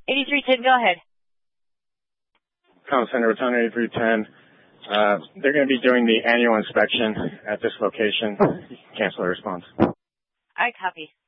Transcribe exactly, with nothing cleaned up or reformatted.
eighty-three ten, go ahead. Comm Center, Return eighty-three ten. Uh, they're going to be doing the annual inspection at this location. Cancel the response. I copy.